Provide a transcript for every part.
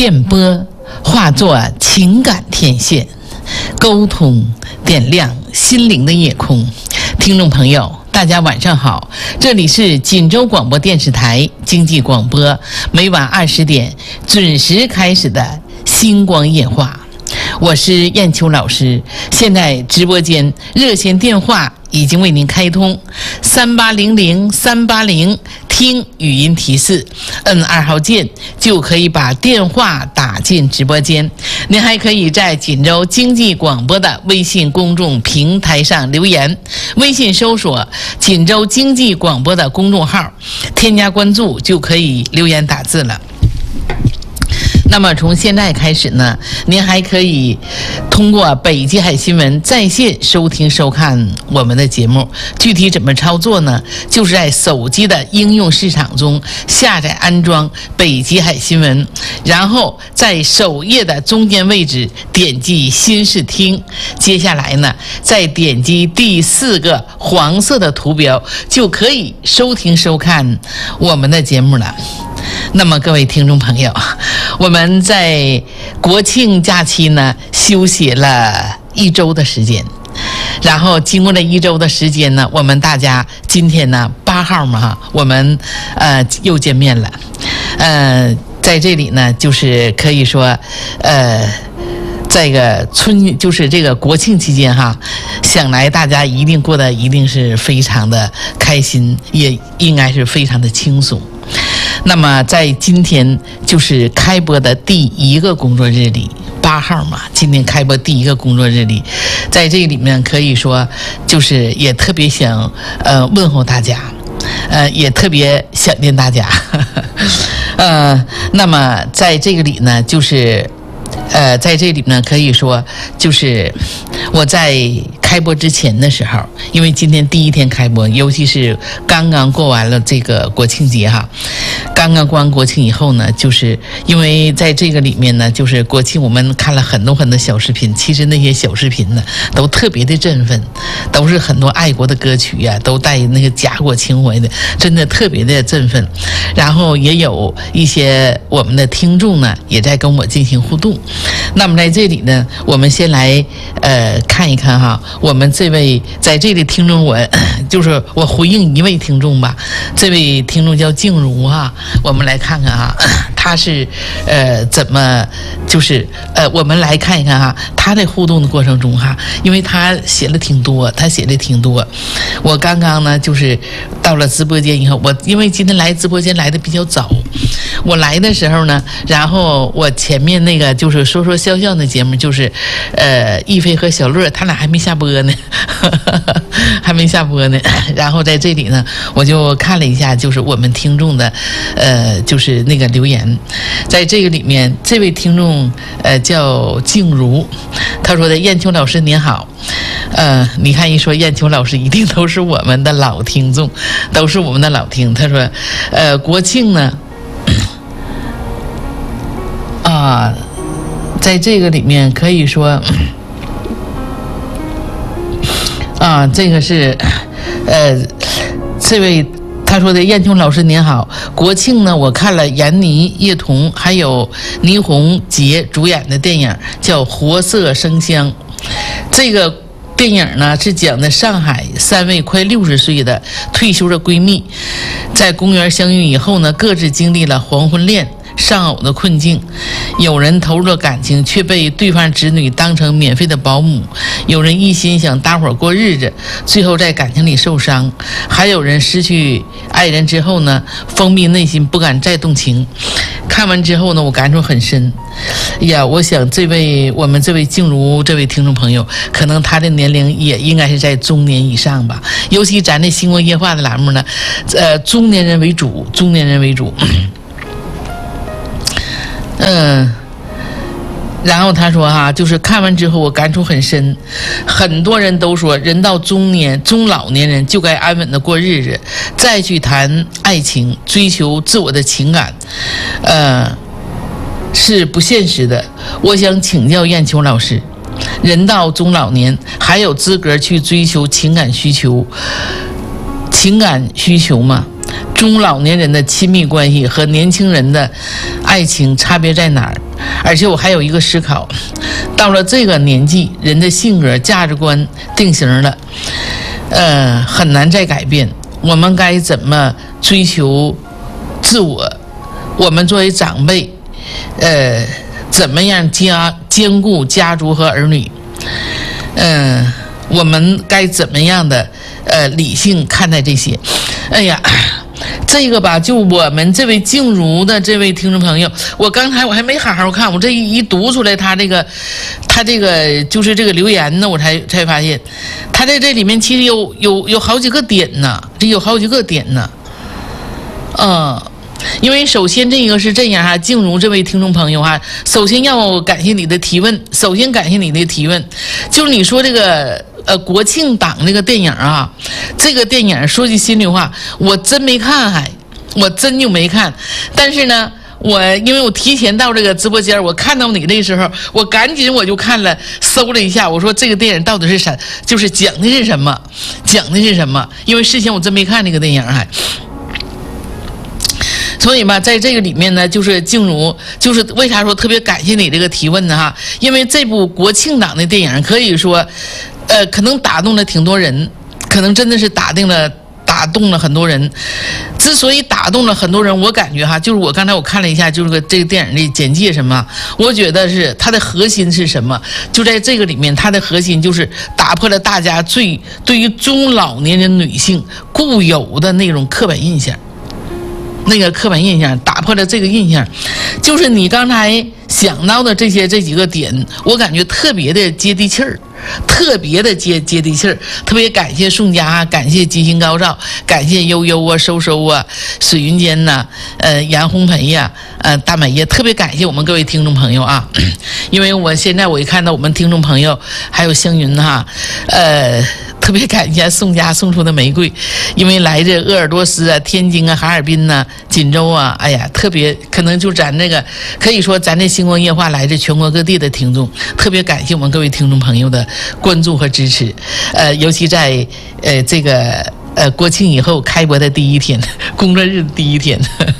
电波化作情感天线，沟通点亮心灵的夜空。听众朋友，大家晚上好，这里是锦州广播电视台经济广播，每晚20点准时开始的星光夜话。我是燕秋老师，现在直播间热线电话已经为您开通，3800-380，听语音提示，摁2号键就可以把电话打进直播间。您还可以在锦州经济广播的微信公众平台上留言，微信搜索锦州经济广播的公众号，添加关注就可以留言打字了。那么从现在开始呢，您还可以通过北极海新闻在线收听收看我们的节目。具体怎么操作呢？就是在手机的应用市场中下载安装北极海新闻，然后在首页的中间位置点击新视听，接下来呢再点击第4个黄色的图标，就可以收听收看我们的节目了。那么各位听众朋友，我们在国庆假期呢休息了1周的时间，然后经过了1周的时间呢，我们大家今天呢8号嘛，我们又见面了。在这里呢，就是可以说这个就是这个国庆期间哈，想来大家一定过得一定是非常的开心，也应该是非常的轻松。那么在今天就是开播的第1个工作日里，8号嘛，今天开播第1个工作日里，在这里面可以说就是也特别想问候大家，也特别想念大家。那么在这个里呢，就是在这里呢可以说就是我在开播之前的时候，因为今天第1天开播，尤其是刚刚过完了这个国庆节哈，刚刚过完国庆以后呢，就是因为在这个里面呢，就是国庆我们看了很多小视频，其实那些小视频呢都特别的振奋，都是很多爱国的歌曲呀，都带那个家国情怀的，真的特别的振奋。然后也有一些我们的听众呢也在跟我进行互动。那么在这里呢，我们先来看一看哈，我们这位在这里听众，就是我回应一位听众吧，这位听众叫静茹哈，我们来看看哈，他是怎么就是我们来看一看哈，他在互动的过程中哈，因为他写了挺多，我刚刚呢就是到了直播间以后，我因为今天来直播间来的比较早，我来的时候呢，然后我前面那个就是说说笑笑的节目，就是亦菲和小乐他俩还没下播呢还没下播呢。然后在这里呢，我就看了一下就是我们听众的就是那个留言，在这个里面这位听众叫静茹，他说的燕秋老师您好，你看一说燕秋老师一定都是我们的老听众，都是我们的老听。他说国庆呢在这个里面可以说这个是这位他说的燕秋老师您好，国庆呢我看了闫妮、叶童还有倪虹洁主演的电影叫《活色生香》，这个电影呢是讲的上海3位快60岁的退休的闺蜜，在公园相遇以后呢，各自经历了黄昏恋、丧偶的困境，有人投入了感情却被对方子女当成免费的保姆，有人一心想搭伙过日子，最后在感情里受伤，还有人失去爱人之后呢，封闭内心不敢再动情。看完之后呢，我感触很深呀，我想我们这位静茹这位听众朋友，可能他的年龄也应该是在中年以上吧，尤其咱这星光夜话的栏目呢中年人为主。然后他说哈，就是看完之后我感触很深，很多人都说人到中老年人就该安稳的过日子，再去谈爱情追求自我的情感是不现实的。我想请教燕秋老师，人到中老年还有资格去追求情感需求吗？中老年人的亲密关系和年轻人的爱情差别在哪儿？而且我还有一个思考，到了这个年纪，人的性格价值观定型了，很难再改变。我们该怎么追求自我？我们作为长辈，怎么样兼顾家族和儿女？我们该怎么样的理性看待这些？哎呀，这个吧，就我们这位静茹的这位听众朋友，我刚才我还没好好看，我这一读出来他这个就是这个留言呢，我才发现，他在这里面其实有好几个点呢，这有好几个点呢，因为首先这个是这样哈，静茹这位听众朋友哈，首先要感谢你的提问，就是你说这个国庆档那个电影啊，这个电影说句心里话，我真没看，我真就没看，但是呢。因为我提前到这个直播间，我看到你那时候，我赶紧我就看了，搜了一下，我说这个电影到底是啥，就是讲的是什么？因为事先我真没看那个电影所以吧，在这个里面呢，就是静茹，就是为啥说特别感谢你这个提问呢哈？因为这部国庆档的电影可以说，可能打动了挺多人，可能真的是打动了很多人。之所以打动了很多人，我感觉哈，就是我刚才我看了一下，就是这个电影的简介什么，我觉得是它的核心是什么？就在这个里面，它的核心就是打破了大家对于中老年人女性固有的那种刻板印象。打破了这个印象，就是你刚才想到的这几个点，我感觉特别的接地气儿，特别感谢宋佳，感谢吉星高照，感谢悠悠啊、收收啊、水云间呐、杨红培呀、大美也特别感谢我们各位听众朋友啊，因为我现在我一看到我们听众朋友还有星云哈，特别感谢宋佳送出的玫瑰，因为来自鄂尔多斯啊、天津啊、哈尔滨呐、锦州啊，哎呀，特别可能就咱这个可以说咱这星光夜话来自全国各地的听众，特别感谢我们各位听众朋友的关注和支持，尤其在这个国庆以后开播的第一天，工作日的第一天，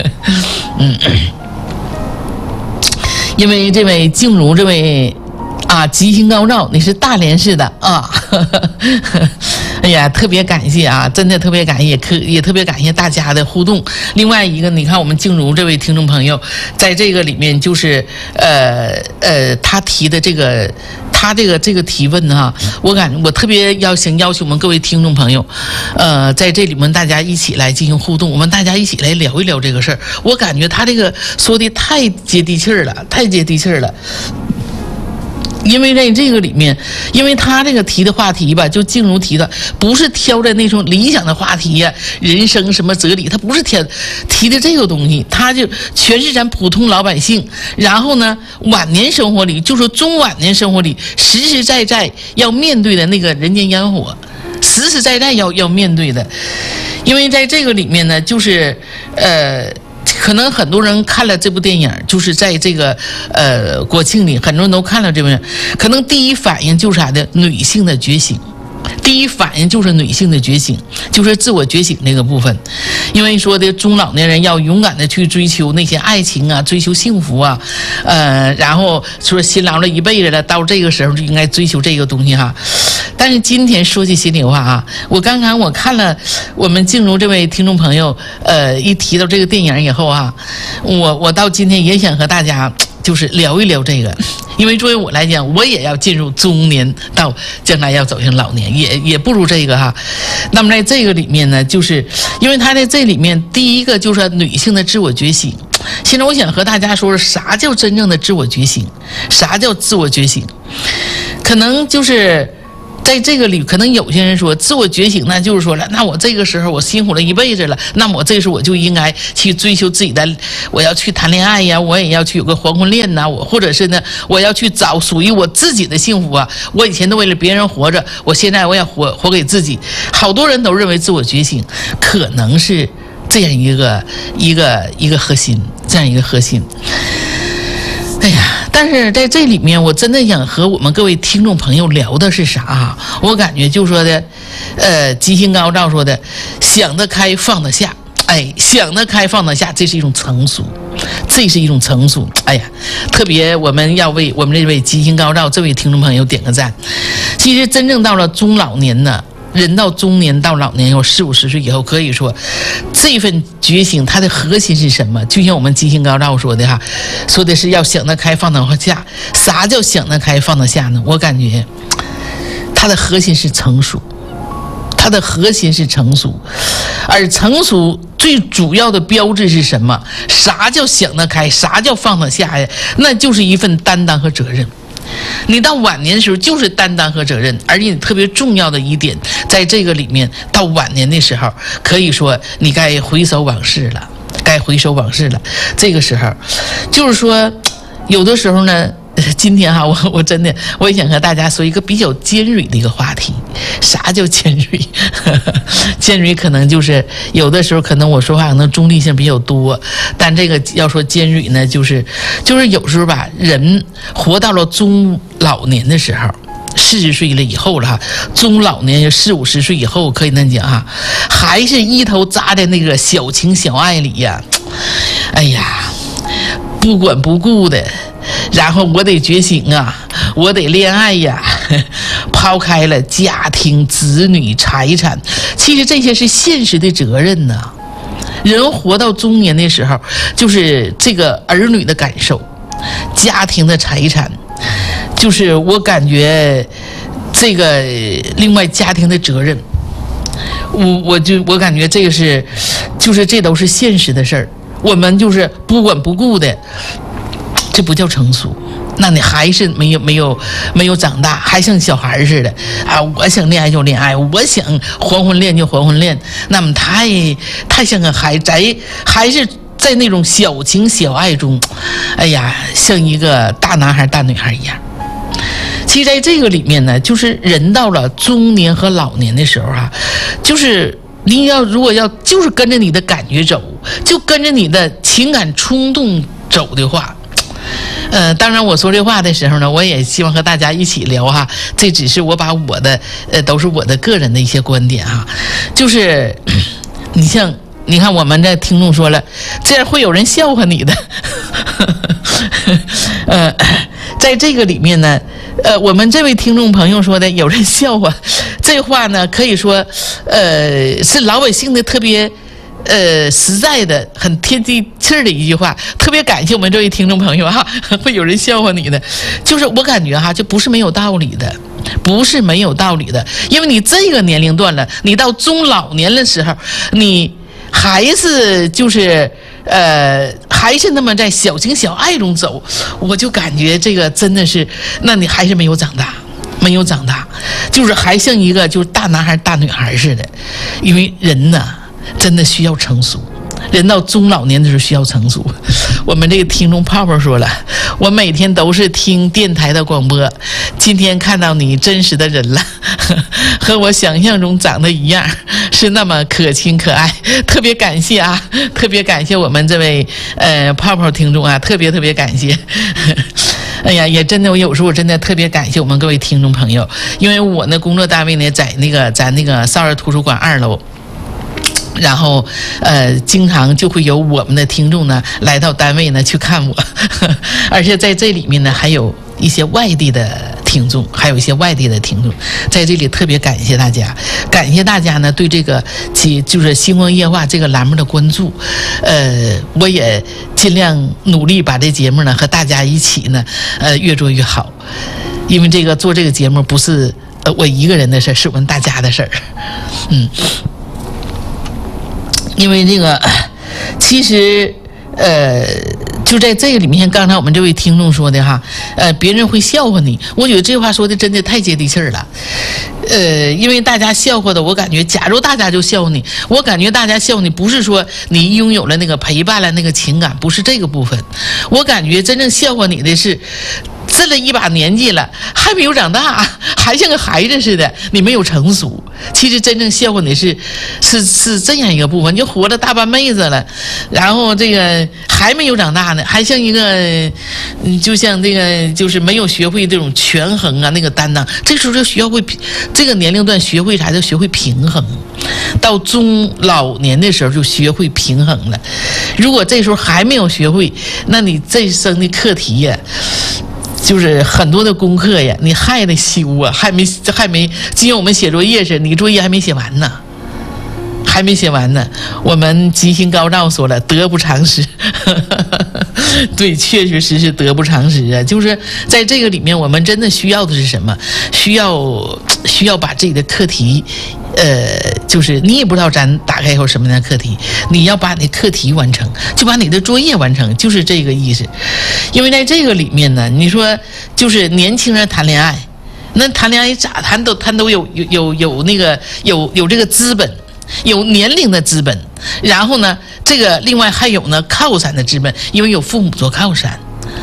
因为这位静茹这位。吉星高照，你是大连市的啊，哎呀，特别感谢啊，真的特别感谢，也特别感谢大家的互动。另外一个，你看我们静茹这位听众朋友，在这个里面就是他提的这个提问哈，我特别想邀请我们各位听众朋友，在这里面大家一起来进行互动，我们大家一起来聊一聊这个事儿。我感觉他这个说的太接地气儿了。因为在这个里面，因为他这个提的话题吧，就静茹提的，不是挑的那种理想的话题呀，人生什么哲理，他不是提的这个东西，他就全是咱普通老百姓。然后呢，晚年生活里，就说中晚年生活里，实实在在要面对的那个人间烟火，实实在在要面对的。因为在这个里面呢，就是可能很多人看了这部电影，就是在这个国庆里，很多人都看了这部电影，可能第一反应就是啥的，女性的觉醒。第一反应就是女性的觉醒，就是自我觉醒这个部分。因为说的中老年人要勇敢的去追求那些爱情啊，追求幸福啊，然后说辛劳了一辈子了，到这个时候就应该追求这个东西哈。但是今天说句心里话啊，我刚刚我看了我们静茹这位听众朋友一提到这个电影以后啊，我到今天也想和大家就是聊一聊这个。因为作为我来讲，我也要进入中年，到将来要走向老年，也不如这个哈。那么在这个里面呢，就是因为他在这里面，第一个就是女性的自我觉醒。现在我想和大家说，啥叫真正的自我觉醒？啥叫自我觉醒？可能就是在这个里，可能有些人说自我觉醒，那就是说了，那我这个时候我辛苦了一辈子了，那么我这个时候我就应该去追求自己的，我要去谈恋爱呀，我也要去有个黄昏恋呐，或者是呢，我要去找属于我自己的幸福啊。我以前都为了别人活着，我现在我要活给自己。好多人都认为自我觉醒可能是这样一个核心，这样一个核心。哎呀，但是在这里面，我真的想和我们各位听众朋友聊的是啥啊？我感觉就说的，吉星高照说的，想得开放得下，哎，想得开放得下，这是一种成熟，这这是一种成熟。哎呀，特别我们要为我们这位吉星高照这位听众朋友点个赞。其实真正到了中老年呢，人到中年到老年有40-50岁以后，可以说这份觉醒它的核心是什么？就像我们吉星高照说的哈，说的是要想得开放得下。啥叫想得开放得下呢？我感觉它的核心是成熟，它的核心是成熟，而成熟最主要的标志是什么？啥叫想得开？啥叫放得下呀？那就是一份担当和责任。你到晚年的时候就是担当和责任，而且特别重要的一点，在这个里面，到晚年的时候，可以说你该回首往事了，该回首往事了。这个时候，就是说，有的时候呢，今天哈，我真的我也想和大家说一个比较尖锐的一个话题。啥叫尖锐？尖锐可能就是有的时候可能我说话可能中立性比较多，但这个要说尖锐呢，就是有时候吧，人活到了中老年的时候，40岁了以后了哈，中老年40-50岁以后，可以那讲哈，还是一头扎在那个小情小爱里呀。哎呀，不管不顾的。然后我得觉醒啊，我得恋爱呀，抛开了家庭、子女、财产，其实这些是现实的责任呢。人活到中年的时候，就是这个儿女的感受，家庭的财产，就是我感觉这个另外家庭的责任，我感觉这个是，就是这都是现实的事儿，我们就是不管不顾的。这不叫成熟，那你还是没有长大，还像小孩似的啊！我想恋爱就恋爱，我想黄昏恋就黄昏恋，那么太像个孩子，还是在那种小情小爱中，哎呀，像一个大男孩大女孩一样。其实在这个里面呢，就是人到了中年和老年的时候啊，就是你如果要就是跟着你的感觉走，就跟着你的情感冲动走的话。当然我说这话的时候呢，我也希望和大家一起聊哈，这只是我把我的都是我的个人的一些观点哈，就是你看我们的听众说了，这样会有人笑话你的在这个里面呢我们这位听众朋友说的有人笑话，这话呢可以说是老百姓的特别实在的很贴地气儿的一句话，特别感谢我们这位听众朋友哈，会有人笑话你的，就是我感觉哈，就不是没有道理的，不是没有道理的，因为你这个年龄段了，你到中老年的时候，你还是就是还是那么在小情小爱中走，我就感觉这个真的是，那你还是没有长大。没有长大，就是还像一个就是大男孩大女孩似的，因为人呢真的需要成熟，人到中老年的时候需要成熟。我们这个听众泡泡说了，我每天都是听电台的广播，今天看到你真实的人了，和我想象中长得一样，是那么可亲可爱，特别感谢啊，特别感谢我们这位泡泡听众啊，特别感谢。哎呀，也真的，我有时候我真的特别感谢我们各位听众朋友，因为我呢工作单位呢在咱那个少儿图书馆2楼。然后经常就会有我们的听众呢来到单位呢去看我，而且在这里面呢还有一些外地的听众，在这里特别感谢大家，呢对这个就是星光夜话这个栏目的关注，我也尽量努力把这节目呢和大家一起呢越做越好，因为做这个节目不是我一个人的事，是我们大家的事儿，因为其实就在这个里面，刚才我们这位听众说的哈，别人会笑话你，我觉得这话说的真的太接地气儿了。因为大家笑话的，我感觉，假如大家就笑话你，我感觉大家笑话你不是说你拥有了那个陪伴了那个情感，不是这个部分，我感觉真正笑话你的是了一把年纪了，还没有长大，还像个孩子似的，你没有成熟。其实真正笑话你是这样一个部分，就活了大半辈子了，然后这个还没有长大呢，还像一个，就像这个就是没有学会这种权衡啊，那个担当。这时候就学会这个年龄段学会啥？就学会平衡。到中老年的时候就学会平衡了。如果这时候还没有学会，那你这一生的课题呀，就是很多的功课呀，你还得修啊，还没，今天我们写作业时，你作业还没写完呢，还没写完呢。我们吉星高照说了，得不偿失。对，确实是得不偿失啊。就是在这个里面，我们真的需要的是什么？需要把自己的课题，就是你也不知道咱打开以后什么样的课题，你要把你的课题完成，就把你的作业完成，就是这个意思。因为在这个里面呢，你说就是年轻人谈恋爱，那谈恋爱咋谈都有那个有这个资本。有年龄的资本，然后呢，这个另外还有呢靠山的资本，因为有父母做靠山。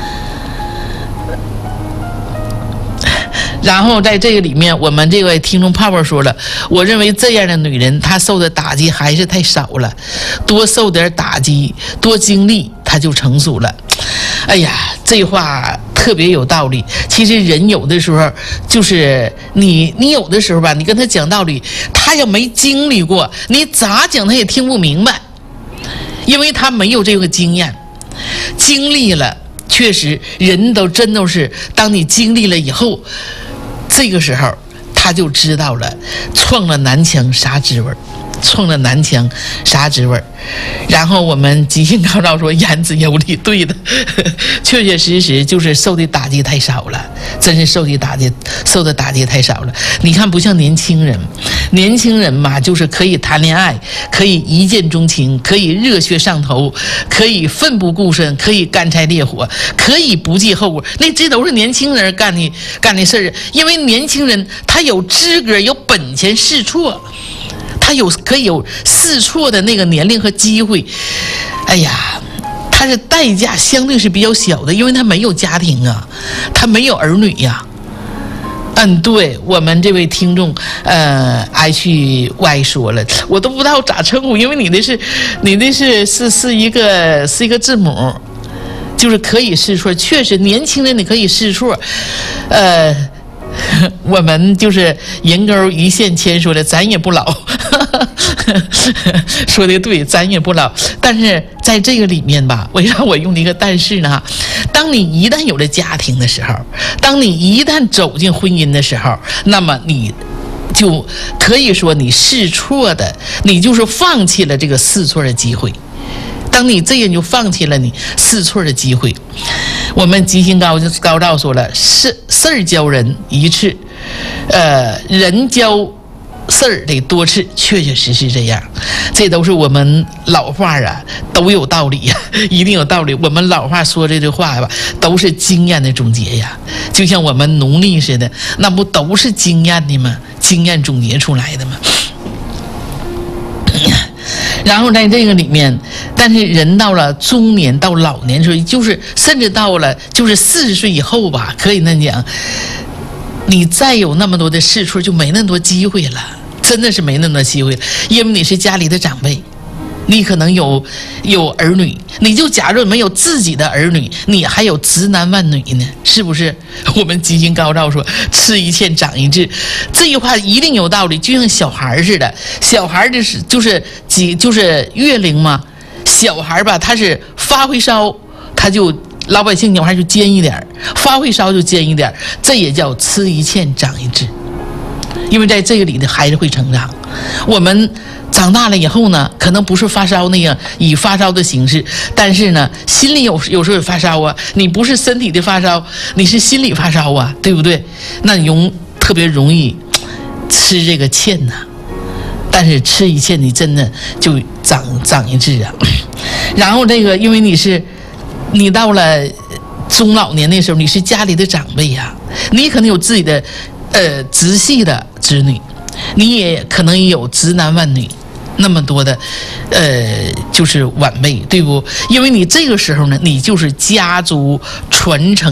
然后在这个里面，我们这位听众泡泡说了，我认为这样的女人，她受的打击还是太少了，多受点打击，多经历，她就成熟了。哎呀，这话特别有道理。其实人有的时候就是你有的时候吧，你跟他讲道理，他要没经历过，你咋讲他也听不明白，因为他没有这个经验。经历了，确实人都是，当你经历了以后，这个时候他就知道了撞了南墙啥滋味，撞了南墙啥滋味。然后我们吉星高照说言之有理，对的，确确实实就是受的打击太少了，真是受的打击太少了。你看不像年轻人嘛，就是可以谈恋爱，可以一见钟情，可以热血上头，可以奋不顾身，可以干柴烈火，可以不计后果。那这都是年轻人干的事儿，因为年轻人他有资格有本钱试错，他可以有试错的那个年龄和机会。哎呀，他是代价相对是比较小的，因为他没有家庭啊，他没有儿女呀。对，我们这位听众HY 说了，我都不知道咋称呼，因为你的是一个字母，就是可以试错。确实年轻人你可以试错。我们就是人沟一线牵说的，咱也不老。说的对，咱也不老。但是在这个里面吧，为啥我用了一个但是呢？当你一旦有了家庭的时候，当你一旦走进婚姻的时候，那么你就可以说你试错的，你就是放弃了这个试错的机会。当你这样就放弃了你试错的机会。我们吉星高照说了，事儿教人一次，人教事儿得多次，确确实实这样。这都是我们老话啊，都有道理呀，一定有道理。我们老话说这句话吧，都是经验的总结呀。就像我们农历似的，那不都是经验的吗？经验总结出来的吗？然后在这个里面，但是人到了中年到老年的时候，就是甚至到了就是40岁以后吧，可以那讲，你再有那么多的试错就没那么多机会了，真的是没那么多机会了。因为你是家里的长辈，你可能有儿女，你就假如没有自己的儿女，你还有直男万女呢，是不是？我们吉星高照说吃一堑长一智，这句话一定有道理。就像小孩似的，小孩就是月龄嘛，小孩吧他是发会烧，他就老百姓小孩就尖一点，发会烧就尖一点，这也叫吃一堑长一智。因为在这个里的孩子会成长，我们长大了以后呢，可能不是发烧那样以发烧的形式，但是呢，心里有时候发烧啊，你不是身体的发烧，你是心理发烧啊，对不对？那你特别容易吃这个堑呐。但是吃一堑，你真的就长一智啊。然后这个，因为你到了中老年那时候，你是家里的长辈呀，你可能有自己的直系的子女，你也可能有直男万女，那么多的就是晚辈，对不？因为你这个时候呢，你就是家族传承